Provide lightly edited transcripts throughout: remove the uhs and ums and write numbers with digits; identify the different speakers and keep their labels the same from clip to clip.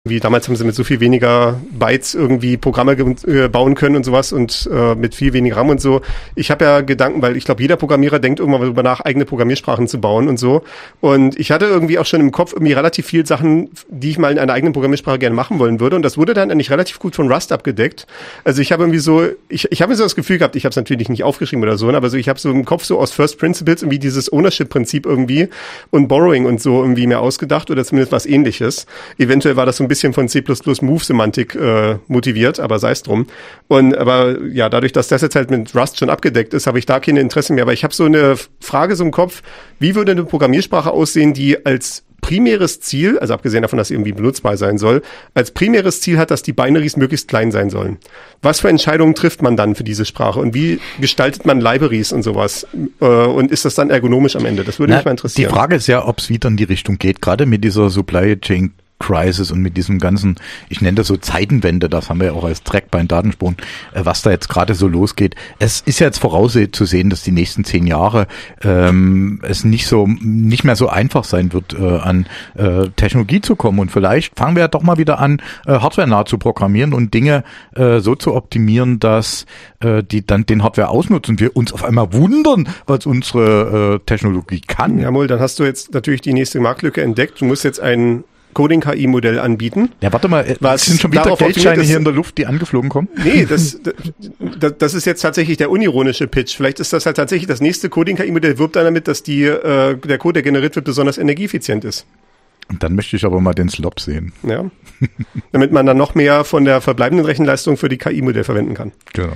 Speaker 1: wie damals haben sie mit so viel weniger Bytes irgendwie Programme bauen können und sowas und mit viel weniger RAM und so. Ich habe ja Gedanken, weil ich glaube, jeder Programmierer denkt irgendwann darüber nach, eigene Programmiersprachen zu bauen und so. Und ich hatte irgendwie auch schon im Kopf irgendwie relativ viel Sachen, die ich mal in einer eigenen Programmiersprache gerne machen wollen würde. Und das wurde dann eigentlich relativ gut von Rust abgedeckt. Also ich habe irgendwie so, ich habe so das Gefühl gehabt, ich habe es natürlich nicht aufgeschrieben oder so, aber so ich habe so im Kopf so aus First Principles irgendwie dieses Ownership-Prinzip irgendwie und Borrowing und so irgendwie mir ausgedacht oder zumindest was Ähnliches. Eventuell war das so ein bisschen von C++ Move-Semantik motiviert, aber sei es drum. Aber ja, dadurch, dass das jetzt halt mit Rust schon abgedeckt ist, habe ich da keine Interesse mehr. Aber ich habe so eine Frage so im Kopf, wie würde eine Programmiersprache aussehen, die als primäres Ziel, also abgesehen davon, dass sie irgendwie benutzbar sein soll, als primäres Ziel hat, dass die Binaries möglichst klein sein sollen. Was für Entscheidungen trifft man dann für diese Sprache und wie gestaltet man Libraries und sowas? Und ist das dann ergonomisch am Ende? Das würde mich mal interessieren.
Speaker 2: Die Frage ist ja, ob es wieder in die Richtung geht, gerade mit dieser Supply Chain Crisis und mit diesem ganzen, ich nenne das so Zeitenwende, das haben wir ja auch als Track bei den Datenspuren, was da jetzt gerade so losgeht. Es ist ja jetzt vorauszusehen, dass die nächsten 10 Jahre es nicht mehr so einfach sein wird, an Technologie zu kommen. Und vielleicht fangen wir ja doch mal wieder an, hardwarenah zu programmieren und Dinge so zu optimieren, dass die dann den Hardware ausnutzen und wir uns auf einmal wundern, was unsere Technologie kann.
Speaker 1: Jawohl, dann hast du jetzt natürlich die nächste Marktlücke entdeckt. Du musst jetzt ein Coding-KI-Modell anbieten.
Speaker 2: Ja, warte mal, sind schon wieder Geldscheine hier in der Luft, die angeflogen kommen?
Speaker 1: Nee, das ist jetzt tatsächlich der unironische Pitch. Vielleicht ist das halt tatsächlich das nächste Coding-KI-Modell, wirbt dann damit, dass der Code, der generiert wird, besonders energieeffizient ist.
Speaker 2: Und dann möchte ich aber mal den Slop sehen.
Speaker 1: Ja. Damit man dann noch mehr von der verbleibenden Rechenleistung für die KI-Modell verwenden kann.
Speaker 2: Genau.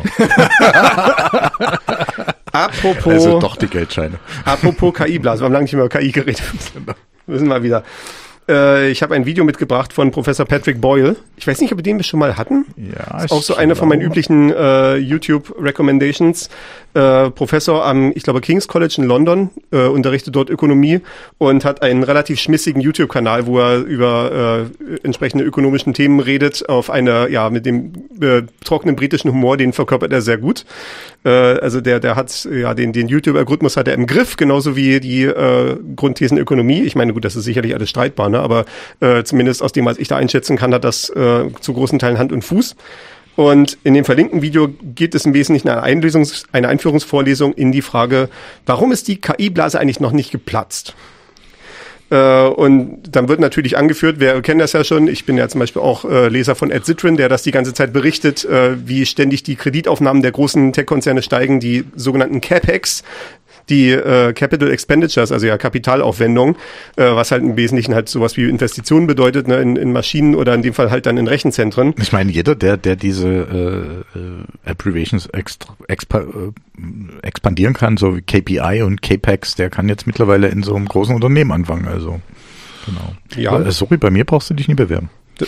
Speaker 1: Apropos.
Speaker 2: Also doch die Geldscheine.
Speaker 1: Apropos KI-Blase. Wir haben lange nicht mehr über KI geredet. Müssen wir wieder. Ich habe ein Video mitgebracht von Professor Patrick Boyle. Ich weiß nicht, ob wir den schon mal hatten.
Speaker 2: Ja,
Speaker 1: ist auch so einer von meinen üblichen YouTube-Recommendations. Professor am, ich glaube, King's College in London, unterrichtet dort Ökonomie und hat einen relativ schmissigen YouTube-Kanal, wo er über entsprechende ökonomischen Themen redet, auf eine, ja, mit dem trockenen britischen Humor, den verkörpert er sehr gut. Also der hat, ja, den YouTube-Algorithmus hat er im Griff, genauso wie die Grundthesen Ökonomie. Ich meine, gut, das ist sicherlich alles streitbar, ne? Aber zumindest aus dem, was ich da einschätzen kann, hat das zu großen Teilen Hand und Fuß. Und in dem verlinkten Video geht es im Wesentlichen eine Einführungsvorlesung in die Frage, warum ist die KI-Blase eigentlich noch nicht geplatzt? Und dann wird natürlich angeführt, wir kennen das ja schon, ich bin ja zum Beispiel auch Leser von Ed Zitrin, der das die ganze Zeit berichtet, wie ständig die Kreditaufnahmen der großen Tech-Konzerne steigen, die sogenannten CapEx, die Capital Expenditures, also ja Kapitalaufwendung, was halt im Wesentlichen halt sowas wie Investitionen bedeutet, ne, in Maschinen oder in dem Fall halt dann in Rechenzentren.
Speaker 2: Ich meine, jeder, der diese Abbreviations expandieren kann, so wie KPI und CAPEX, der kann jetzt mittlerweile in so einem großen Unternehmen anfangen. Also genau.
Speaker 1: Ja.
Speaker 2: Aber, sorry, bei mir brauchst du dich nie bewerben.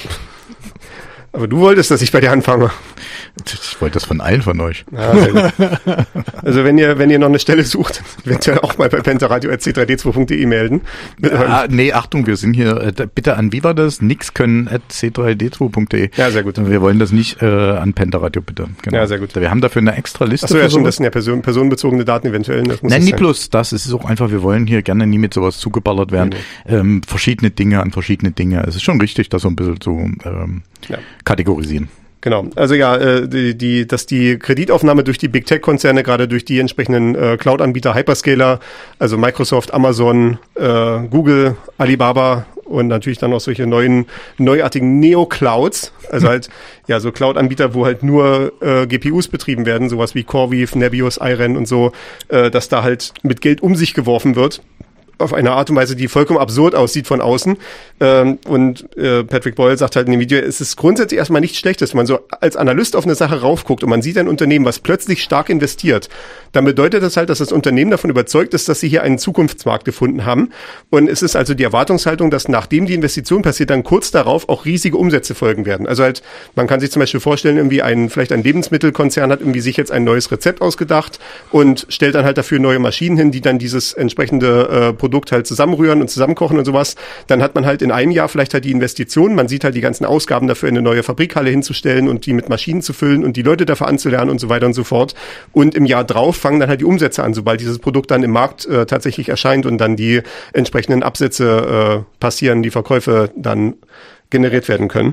Speaker 1: Aber du wolltest, dass ich bei dir anfange.
Speaker 2: Ich wollte das von allen von euch.
Speaker 1: Ja, sehr gut. Also wenn ihr noch eine Stelle sucht, eventuell auch mal bei pentaradio@c3d2.de melden.
Speaker 2: Nee, Achtung, wir sind hier, bitte an, wie war das? Nix können @c3d2.de.
Speaker 1: Ja, sehr gut.
Speaker 2: Wir wollen das nicht an Pentaradio, bitte. Genau.
Speaker 1: Ja, sehr gut.
Speaker 2: Wir haben dafür eine extra Liste.
Speaker 1: Achso, ja, schon, das sind ja personenbezogene Daten eventuell.
Speaker 2: Nein, nie bloß das. Es ist auch einfach, wir wollen hier gerne nie mit sowas zugeballert werden. Nee. Verschiedene Dinge an verschiedene Dinge. Es ist schon richtig, das so ein bisschen zu kategorisieren.
Speaker 1: Genau, also ja, dass die Kreditaufnahme durch die Big Tech-Konzerne, gerade durch die entsprechenden Cloud-Anbieter, Hyperscaler, also Microsoft, Amazon, Google, Alibaba und natürlich dann auch solche neuartigen Neo-Clouds, also halt ja so Cloud-Anbieter, wo halt nur GPUs betrieben werden, sowas wie CoreWeave, Nebius, IREN und so, dass da halt mit Geld um sich geworfen wird. Auf eine Art und Weise, die vollkommen absurd aussieht von außen. Und Patrick Boyle sagt halt in dem Video, es ist grundsätzlich erstmal nichts Schlechtes, wenn man so als Analyst auf eine Sache raufguckt und man sieht ein Unternehmen, was plötzlich stark investiert, dann bedeutet das halt, dass das Unternehmen davon überzeugt ist, dass sie hier einen Zukunftsmarkt gefunden haben. Und es ist also die Erwartungshaltung, dass nachdem die Investition passiert, dann kurz darauf auch riesige Umsätze folgen werden. Also halt, man kann sich zum Beispiel vorstellen, irgendwie vielleicht ein Lebensmittelkonzern hat irgendwie sich jetzt ein neues Rezept ausgedacht und stellt dann halt dafür neue Maschinen hin, die dann dieses entsprechende Produkt halt zusammenrühren und zusammenkochen und sowas, dann hat man halt in einem Jahr vielleicht halt die Investition, man sieht halt die ganzen Ausgaben dafür, eine neue Fabrikhalle hinzustellen und die mit Maschinen zu füllen und die Leute dafür anzulernen und so weiter und so fort. Und im Jahr drauf fangen dann halt die Umsätze an, sobald dieses Produkt dann im Markt tatsächlich erscheint und dann die entsprechenden Absätze passieren, die Verkäufe dann generiert werden können.